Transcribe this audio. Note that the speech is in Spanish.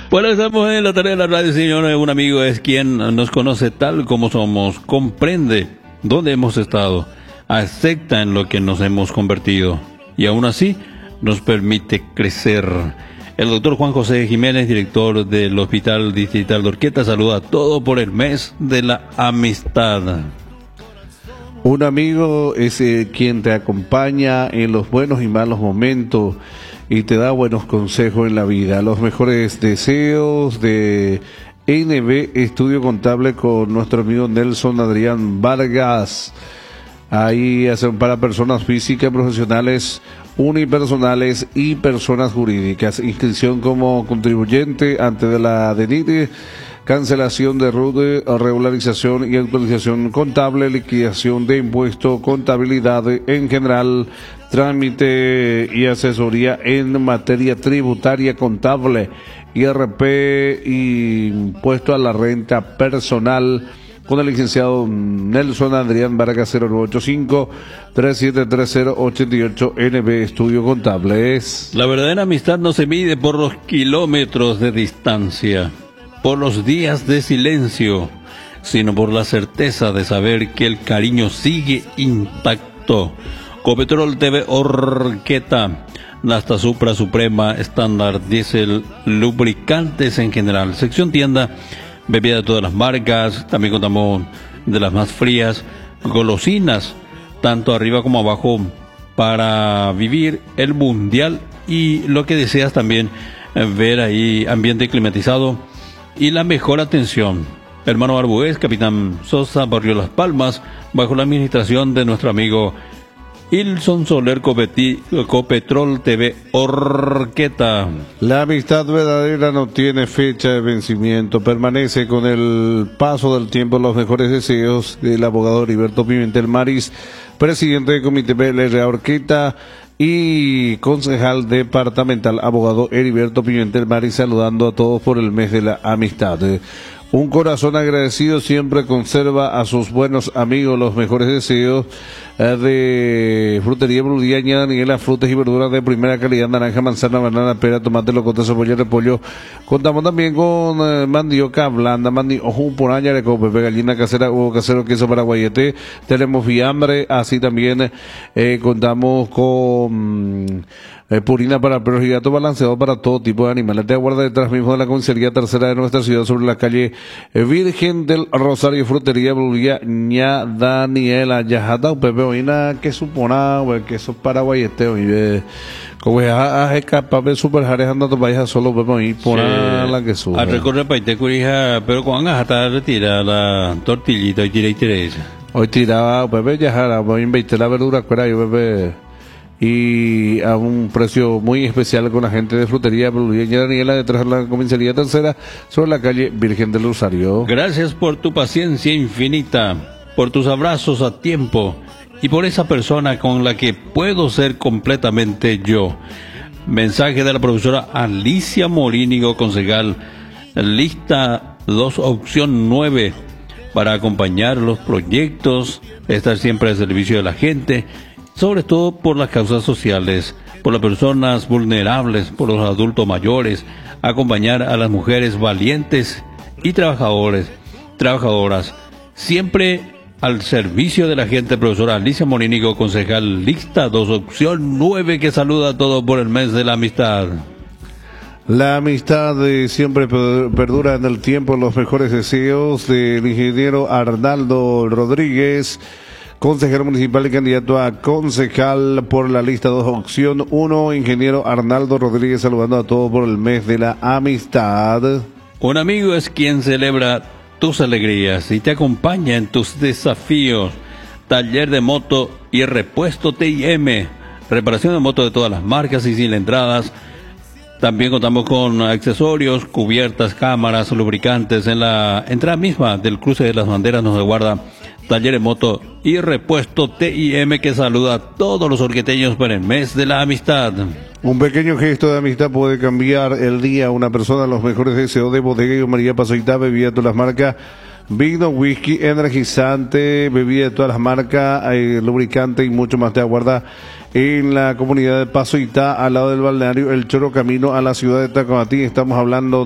Bueno, estamos en la tarea de la radio, señores. Un amigo es quien nos conoce tal como somos, comprende dónde hemos estado, acepta en lo que nos hemos convertido y aún así nos permite crecer. El doctor Juan José Jiménez, director del Hospital Distrital de Orqueta, saluda a todos por el mes de la amistad. Un amigo es quien te acompaña en los buenos y malos momentos y te da buenos consejos en la vida. Los mejores deseos de NB Estudio Contable con nuestro amigo Nelson Adrián Vargas. Ahí hacen para personas físicas, profesionales, unipersonales y personas jurídicas. Inscripción como contribuyente antes de la DNIT, cancelación de RUT, regularización y actualización contable, liquidación de impuestos, contabilidad en general, trámite y asesoría en materia tributaria, contable, IRP y impuesto a la renta personal, con el licenciado Nelson Adrián Vargas. 0985-373088 NB Estudio Contables. La verdadera amistad no se mide por los kilómetros de distancia, por los días de silencio, sino por la certeza de saber que el cariño sigue intacto. Copetrol TV Orqueta, Nasta Supra Suprema, estándar, diésel, lubricantes en general, sección tienda, bebida de todas las marcas, también contamos de las más frías, golosinas, tanto arriba como abajo, para vivir el mundial y lo que deseas también, ver ahí ambiente climatizado y la mejor atención. Hermano Arbués, Capitán Sosa, Barrio Las Palmas, bajo la administración de nuestro amigo Ilson Soler, Copetrol TV Orqueta. La amistad verdadera no tiene fecha de vencimiento, permanece con el paso del tiempo. Los mejores deseos del abogado Heriberto Pimentel Maris, presidente del Comité PLR Orqueta y concejal departamental, abogado Heriberto Pimentel Maris, saludando a todos por el mes de la amistad. Un corazón agradecido siempre conserva a sus buenos amigos. Los mejores deseos de Frutería Brudiaña Daniela, frutas y verduras de primera calidad, naranja, manzana, banana, pera, tomate, locote, cebolla, repollo. Contamos también con mandioca blanda, ojo, poraña, de pepe, gallina casera, huevo casero, queso paraguayete. Tenemos fiambre, así también contamos con purina para perros y gatos, balanceado para todo tipo de animales. Te aguarda detrás mismo de la comisaría tercera de nuestra ciudad, sobre la calle Virgen del Rosario. Frutería Brudiaña Daniela, Yajata, Pepe, oína, que supona, queso paraguayete, oye, como es capaz de super jares anda tu país solo, Pepe, oí, pona la que sube. A recorrer paite curija, pero cuando hasta retira la tortillita y tira y Teresa. Hoy tiraba, Pepe, Yajara, voy a invertir la verdura, cuera, yo, Pepe, y a un precio muy especial con la gente de Frutería Brudiaña Daniela, detrás de la comisaría tercera, sobre la calle Virgen del Rosario. Gracias por tu paciencia infinita, por tus abrazos a tiempo y por esa persona con la que puedo ser completamente yo. Mensaje de la profesora Alicia Morínigo, concejal, lista 2, opción 9, para acompañar los proyectos, estar siempre al servicio de la gente, sobre todo por las causas sociales, por las personas vulnerables, por los adultos mayores, acompañar a las mujeres valientes y trabajadoras, siempre al servicio de la gente. Profesora Alicia Morínigo, concejal, lista 2, opción 9, que saluda a todos por el mes de la amistad. La amistad siempre perdura en el tiempo. Los mejores deseos del ingeniero Arnaldo Rodríguez, consejero municipal y candidato a concejal por la lista 2, opción 1, ingeniero Arnaldo Rodríguez, saludando a todos por el mes de la amistad. Un amigo es quien celebra tus alegrías y te acompaña en tus desafíos. Taller de moto y repuesto TIM, reparación de motos de todas las marcas y cilindradas. También contamos con accesorios, cubiertas, cámaras, lubricantes. En la entrada misma del cruce de las banderas nos aguarda Taller de moto y repuesto TIM, que saluda a todos los orqueteños por el mes de la amistad. Un pequeño gesto de amistad puede cambiar el día a una persona. Los mejores deseos de Bodega y María Pasoita, bebida de todas las marcas, vino, whisky, energizante, bebida de todas las marcas, lubricante y mucho más te aguarda en la comunidad de Pasoita, al lado del balneario El Choro, camino a la ciudad de Tacuatín. Estamos hablando